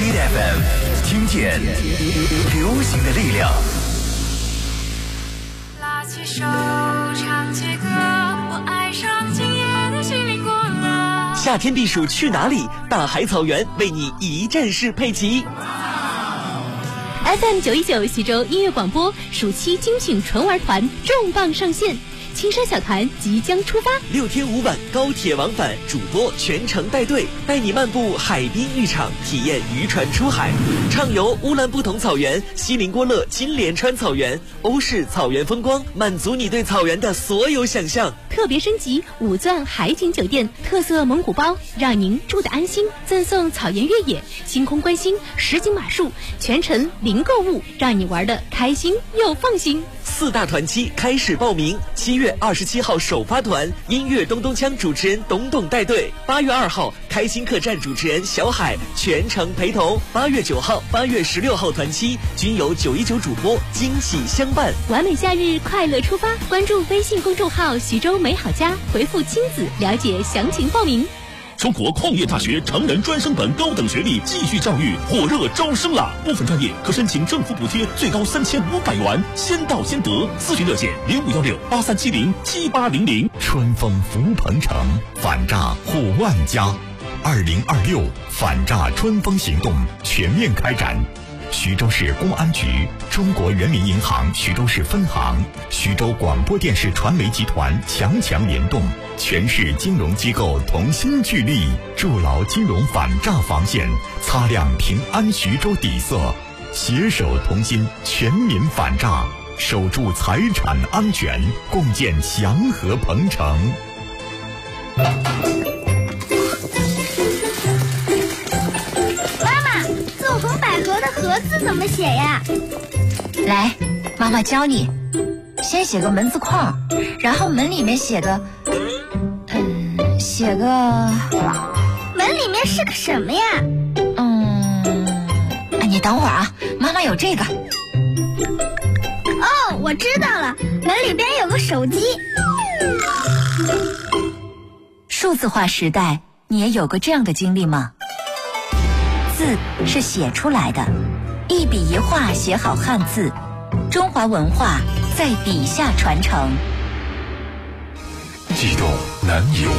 Hit FM， 听见流行的力量。 拉起手，唱起歌，我爱上今夜的心灵过了。 夏天避暑去哪里？大海草原为你一站式配齐。 FM 919徐州音乐广播暑期精品纯玩团重磅上线，青山小团即将出发 ，6天5晚高铁往返，主播全程带队，带你漫步海滨浴场，体验渔船出海，畅游乌兰布统草原、锡林郭勒金莲川草原、欧式草原风光，满足你对草原的所有想象。 特别升级5钻海景酒店，特色蒙古包，让您住得安心，赠送草原越野、星空观星、实景马术，全程零购物，让你玩得开心又放心。 4大团期开始报名，7月27号首发团，音乐咚咚锵主持人董董带队；8月2号开心客栈主持人小海全程陪同；8月9号、8月16号团期均由919主播惊喜相伴。 完美夏日快乐出发，关注微信公众号徐州美好家，回复亲子了解详情报名。 中国矿业大学成人专升本高等学历继续教育火热招生了，部分专业可申请政府补贴，最高3500元，先到先得。咨询热线051683707800。 春风福鹏城，反诈护万家。2026反诈春风行动全面开展。徐州市公安局、中国人民银行徐州市分行、徐州广播电视传媒集团强联动，全市金融机构同心聚力，筑牢金融反诈防线，擦亮平安徐州底色，携手同心，全民反诈，守住财产安全，共建祥和鹏城。 红百合的合字怎么写呀？ 来，妈妈教你。先写个门字框，然后门里面写个门里面是个什么呀？ 你等会儿啊，妈妈有这个。 哦，我知道了，门里边有个手机。 数字化时代，你也有过这样的经历吗？字是写出来的，一笔一画写好汉字，中华文化在笔下传承。 悸动难以